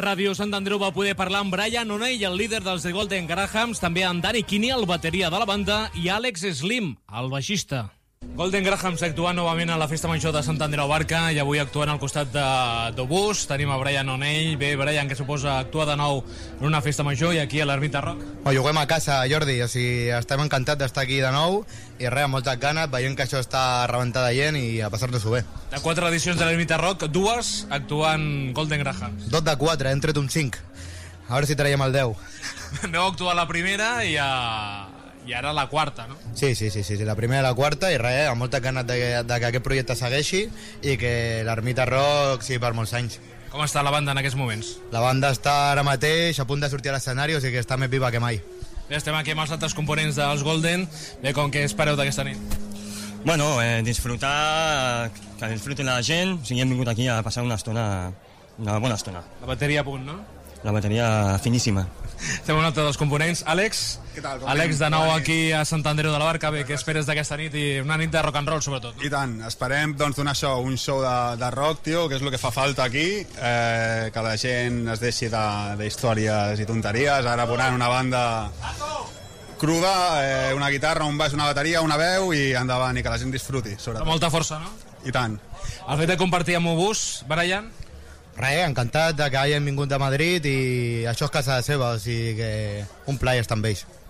Ràdio Sant Andreu va poder parlar amb Brian O'Neill, el líder dels The Golden Grahams, també amb Danny Kinney, el bateria de la banda, i Alex Slim, el baixista. Golden Grahams actuant novament a la Festa Major de Sant Andreu Barca i avui actuant al costat d'Obús. Tenim a Brian O'Neill. Bé, Brian, què suposa actuar de nou en una Festa Major i aquí a l'Ermita Rock? Ho juguem a casa, Jordi, o sigui, estem encantats d'estar aquí de nou i res, amb moltes ganes, veient que això està rebentat de gent i a passar-nos-ho bé. De 4 edicions de l'Ermita Rock, 2 actuant Golden Grahams. 2 de 4, hem tret un 5. A veure si traiem el 10. Veu actuar la primera i ara la quarta, no? Sí, la primera i la quarta i res, amb moltes ganes de que aquest projecte segueixi i que l'Ermita Rock sigui per molts anys. Com està la banda en aquests moments? La banda està ara mateix a punt de sortir a l'escenari, o sigui que està més viva que mai. Bé, estem aquí amb els altres components dels Golden. Bé, com que espereu d'aquesta nit? Bueno, disfrutar, que disfrutin la gent, o sigui, hem vingut aquí a passar una bona estona. La bateria a punt, no? La bateria finíssima. Estem un altre dels components. Àlex? Què tal? Àlex, de nou aquí a Sant Andreu de la Barca. Bé, què esperes d'aquesta nit? I una nit de rock and roll, sobretot. I tant, esperem doncs, donar un show de rock, tio, que és el que fa falta aquí, que la gent es deixi d'històries i tonteries. Ara posant una banda cruda, una guitarra, un baix, una bateria, una veu i endavant, i que la gent disfruti, sobretot. Amb molta força, no? I tant. El fet de compartir amb Obús, Brian? Res, encantat de que hagin vingut de Madrid i això és casa seva, o sigui que un plaer estar amb ells.